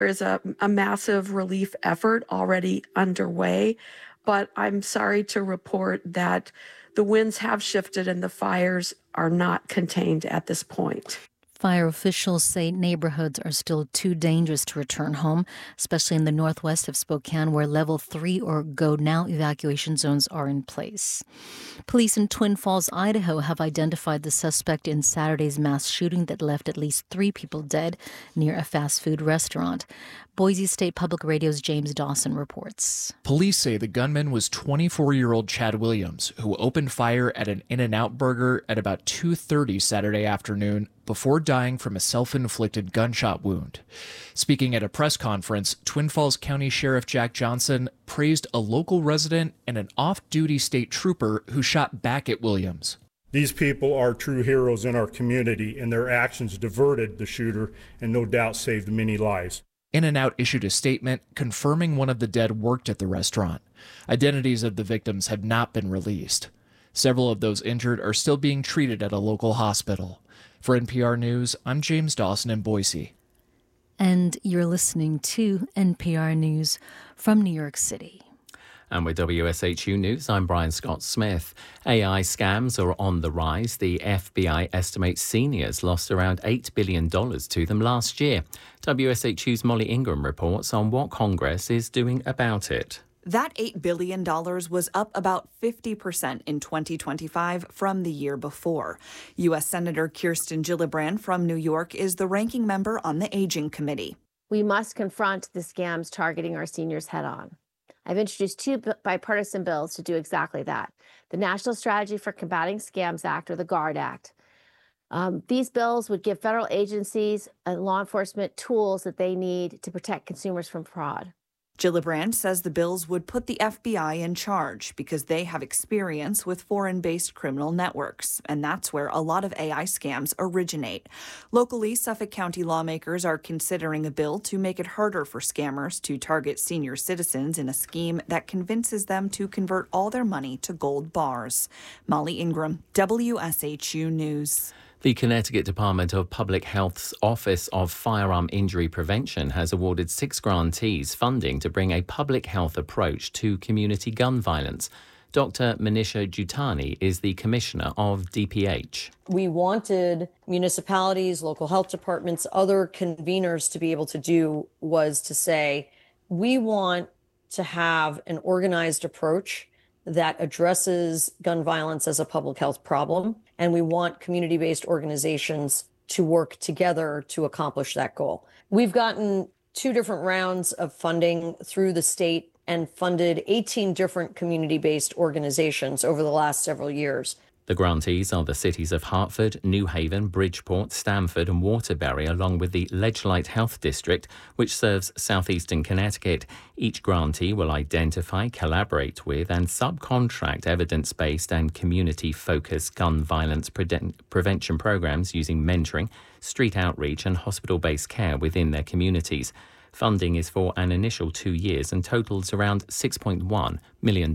There's a massive relief effort already underway, but I'm sorry to report that the winds have shifted and the fires are not contained at this point. Fire officials say neighborhoods are still too dangerous to return home, especially in the northwest of Spokane, where level 3 or go now evacuation zones are in place. Police in Twin Falls, Idaho have identified the suspect in Saturday's mass shooting that left at least 3 people dead near a fast food restaurant. Boise State Public Radio's James Dawson reports. Police say the gunman was 24-year-old Chad Williams, who opened fire at an In-N-Out Burger at about 2:30 Saturday afternoon before dying from a self-inflicted gunshot wound. Speaking at a press conference, Twin Falls County Sheriff Jack Johnson praised a local resident and an off-duty state trooper who shot back at Williams. These people are true heroes in our community, and their actions diverted the shooter and no doubt saved many lives. In-N-Out issued a statement confirming one of the dead worked at the restaurant. Identities of the victims have not been released. Several of those injured are still being treated at a local hospital. For NPR News, I'm James Dawson in Boise. And you're listening to NPR News from New York City. And with WSHU News, I'm Brian Scott Smith. AI scams are on the rise. The FBI estimates seniors lost around $8 billion to them last year. WSHU's Molly Ingram reports on what Congress is doing about it. That $8 billion was up about 50% in 2025 from the year before. U.S. Senator Kirsten Gillibrand from New York is the ranking member on the Aging Committee. We must confront the scams targeting our seniors head on. I've introduced 2 bipartisan bills to do exactly that. The National Strategy for Combating Scams Act, or the GUARD Act. These bills would give federal agencies and law enforcement tools that they need to protect consumers from fraud. Gillibrand says the bills would put the FBI in charge because they have experience with foreign-based criminal networks, and that's where a lot of AI scams originate. Locally, Suffolk County lawmakers are considering a bill to make it harder for scammers to target senior citizens in a scheme that convinces them to convert all their money to gold bars. Molly Ingram, WSHU News. The Connecticut Department of Public Health's Office of Firearm Injury Prevention has awarded 6 grantees funding to bring a public health approach to community gun violence. Dr. Manisha Jutani is the commissioner of DPH. We wanted municipalities, local health departments, other conveners to be able to do was to say, we want to have an organized approach that addresses gun violence as a public health problem. And we want community-based organizations to work together to accomplish that goal. We've gotten 2 different rounds of funding through the state and funded 18 different community-based organizations over the last several years. The grantees are the cities of Hartford, New Haven, Bridgeport, Stamford and Waterbury, along with the Ledgelight Health District, which serves southeastern Connecticut. Each grantee will identify, collaborate with and subcontract evidence-based and community-focused gun violence prevention programs using mentoring, street outreach and hospital-based care within their communities. Funding is for an initial 2 years and totals around $6.1 million.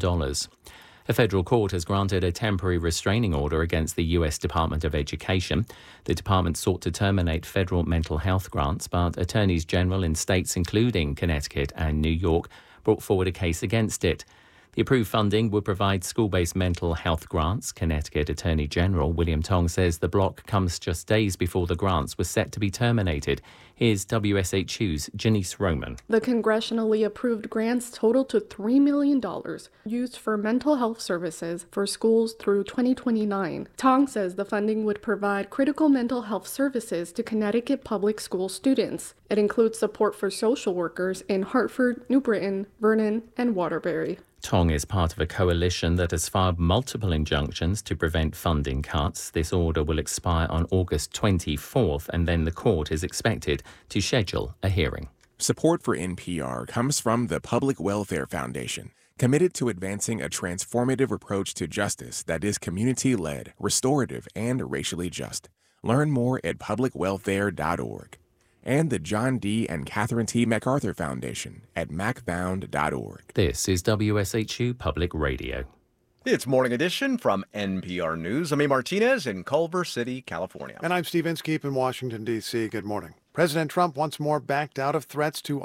A federal court has granted a temporary restraining order against the U.S. Department of Education. The department sought to terminate federal mental health grants, but attorneys general in states including Connecticut and New York brought forward a case against it. The approved funding would provide school-based mental health grants. Connecticut Attorney General William Tong says the block comes just days before the grants were set to be terminated. Here's WSHU's Janice Roman. The congressionally approved grants total to $3 million used for mental health services for schools through 2029. Tong says the funding would provide critical mental health services to Connecticut public school students. It includes support for social workers in Hartford, New Britain, Vernon, and Waterbury. Tong is part of a coalition that has filed multiple injunctions to prevent funding cuts. This order will expire on August 24th, and then the court is expected to schedule a hearing. Support for NPR comes from the Public Welfare Foundation, committed to advancing a transformative approach to justice that is community-led, restorative, and racially just. Learn more at publicwelfare.org. And the John D. and Catherine T. MacArthur Foundation at macfound.org. This is WSHU Public Radio. It's Morning Edition from NPR News. I'm A. Martinez in Culver City, California. And I'm Steve Inskeep in Washington, D.C. Good morning. President Trump once more backed out of threats to